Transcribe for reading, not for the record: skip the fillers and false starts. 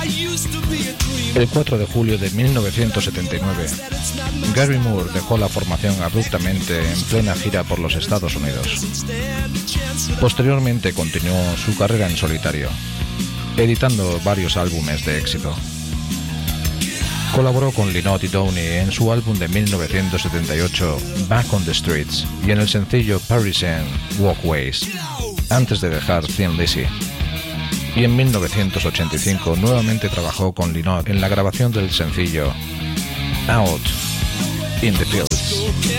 El 4 de julio de 1979, Gary Moore dejó la formación abruptamente en plena gira por los Estados Unidos. Posteriormente continuó su carrera en solitario, editando varios álbumes de éxito. Colaboró con Lynott y Downey en su álbum de 1978, Back on the Streets, y en el sencillo Parisian Walkways, antes de dejar Thin Lizzy. Y en 1985 nuevamente trabajó con Lynott en la grabación del sencillo Out in the Field.